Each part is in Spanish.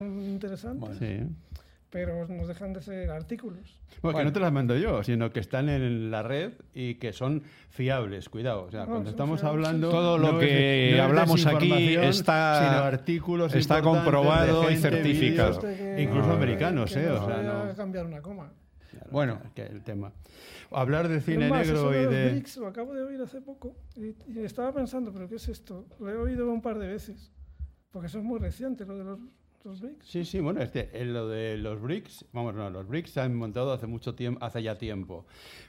interesantes, Sí. pero nos dejan de ser artículos. Bueno, que no te las mando yo, sino que están en la red y que son fiables, cuidado. O sea, No, cuando son estamos fiables. hablando... Todo lo no que no hablamos aquí desinformación, está- sino artículos está importantes comprobado de y gente, certificado. vídeos, incluso americanos, que o no sea, vaya no... a cambiar una coma. Claro, Bueno. que el tema. Hablar de cine Es más, negro eso y los de... BRICS lo acabo de oír hace poco y estaba pensando, ¿pero qué es esto? Lo he oído un par de veces, porque eso es muy reciente, lo de los BRICS. Sí, bueno, lo de los BRICS, los BRICS se han montado hace mucho tiempo, hace ya tiempo,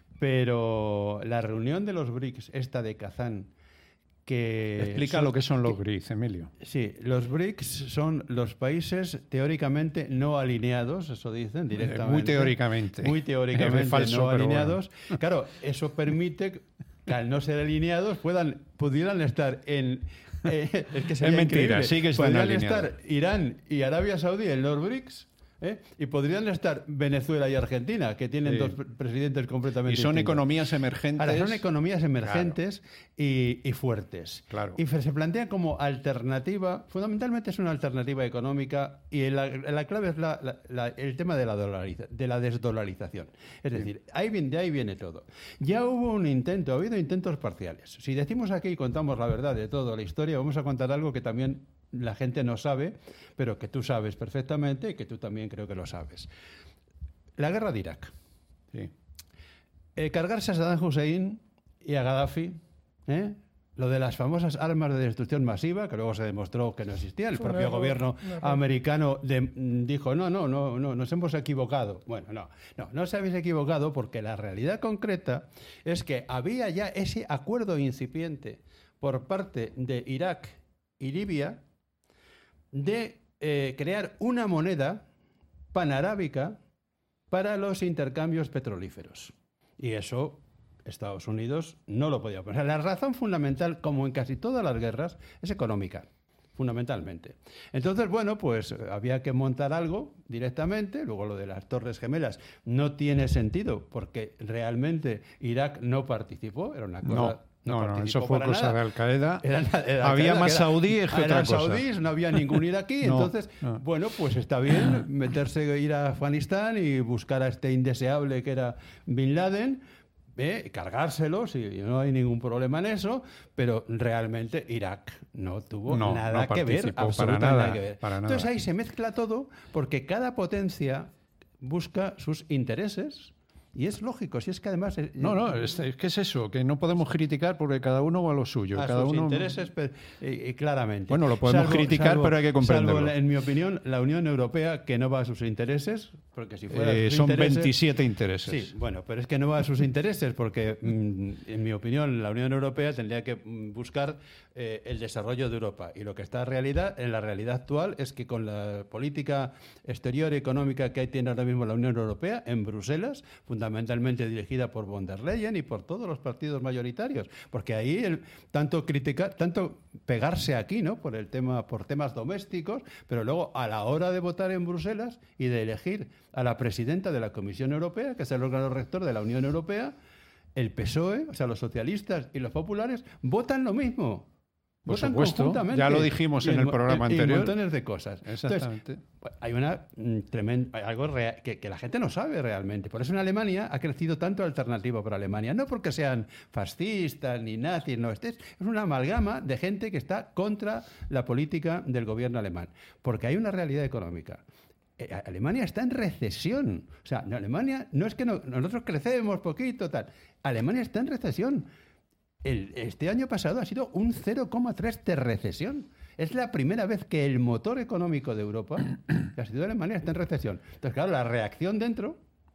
pero la reunión de los BRICS, esta de Kazán, que... Explica lo que son los BRICS, Emilio. Sí, los BRICS son los países teóricamente no alineados, eso dicen directamente. Muy teóricamente. Muy teóricamente Es falso, no pero alineados. Bueno. Claro, eso permite que al no ser alineados pudieran estar en... es que es mentira, sí que están podrían alineados. estar Irán y Arabia Saudí en los BRICS, y podrían estar Venezuela y Argentina, que tienen Sí. dos presidentes completamente Y son distintos. economías emergentes. Ahora, son economías emergentes y fuertes. Claro. Y se plantea como alternativa, fundamentalmente es una alternativa económica, y la clave es el tema de la desdolarización. Es decir, de ahí viene todo. Ya hubo un intento, ha habido intentos parciales. Si decimos aquí y contamos la verdad de toda la historia, vamos a contar algo que también la gente no sabe, pero que tú sabes perfectamente y que tú también creo que lo sabes. La guerra de Irak. Sí. Cargarse a Saddam Hussein y a Gaddafi, lo de las famosas armas de destrucción masiva, que luego se demostró que no existían. El propio gobierno americano dijo, no, nos hemos equivocado. Bueno, no se habéis equivocado, porque la realidad concreta es que había ya ese acuerdo incipiente por parte de Irak y Libia de crear una moneda panarábica para los intercambios petrolíferos. Y eso Estados Unidos no lo podía poner. La razón fundamental, como en casi todas las guerras, es económica, fundamentalmente. Entonces, bueno, pues había que montar algo directamente. Luego lo de las Torres Gemelas no tiene sentido, porque realmente Irak no participó, era una cosa... No, eso fue cosa de Al-Qaeda. Había más saudíes que otra cosa. Saudíes, no había ningún iraquí. Entonces, bueno, pues está bien ir a Afganistán y buscar a este indeseable que era Bin Laden, cargárselos, y no hay ningún problema en eso, pero realmente Irak no tuvo nada que ver, absolutamente nada que ver. Entonces ahí se mezcla todo, porque cada potencia busca sus intereses. Y es lógico, si es que además... es que es eso, que no podemos criticar porque cada uno va a lo suyo. A cada sus uno... intereses, claramente. Bueno, lo podemos criticar, pero hay que comprenderlo. Salvo, en mi opinión, la Unión Europea, que no va a sus intereses, porque si fuera sus son intereses, 27 intereses. Sí, bueno, pero es que no va a sus intereses, porque, en mi opinión, la Unión Europea tendría que buscar el desarrollo de Europa. Y lo que está en la realidad actual es que con la política exterior y económica que tiene ahora mismo la Unión Europea, en Bruselas, fundamentalmente dirigida por von der Leyen y por todos los partidos mayoritarios, porque ahí tanto pegarse aquí, ¿no?, por temas domésticos, pero luego a la hora de votar en Bruselas y de elegir a la presidenta de la Comisión Europea, que es el órgano rector de la Unión Europea, el PSOE, o sea, los socialistas y los populares, votan lo mismo. Por supuesto, ya lo dijimos en el programa anterior. Y montones de cosas. Exactamente. Entonces, hay algo que la gente no sabe realmente. Por eso en Alemania ha crecido tanto alternativa para Alemania. No porque sean fascistas ni nazis, no. Es una amalgama de gente que está contra la política del gobierno alemán. Porque hay una realidad económica. Alemania está en recesión. O sea, en Alemania no es que nosotros crecemos poquito, tal. Alemania está en recesión. Este año pasado ha sido un 0,3 de recesión. Es la primera vez que el motor económico de Europa, que ha sido Alemania, está en recesión. Entonces, claro, la reacción dentro,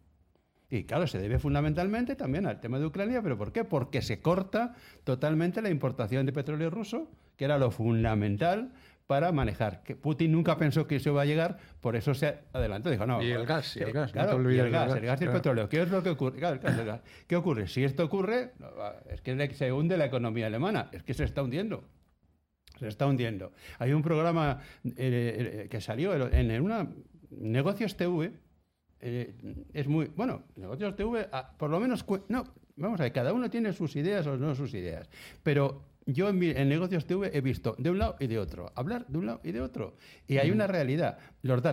y claro, se debe fundamentalmente también al tema de Ucrania, ¿pero por qué? Porque se corta totalmente la importación de petróleo ruso, que era lo fundamental para manejar. Que Putin nunca pensó que eso iba a llegar, por eso se adelantó. Dijo, no. Y el gas, claro, no te olvides el gas y el claro. petróleo. ¿Qué es lo que ocurre? Claro, el gas. ¿Qué ocurre? Si esto ocurre, es que se hunde la economía alemana. Es que se está hundiendo. Se está hundiendo. Hay un programa que salió en una Negocios TV. Es muy... Bueno, Negocios TV, por lo menos... No, vamos a ver, cada uno tiene sus ideas o no sus ideas. Pero... Yo en Negocios TV he visto de un lado y de otro, hablar de un lado y de otro. Y hay una realidad. Los datos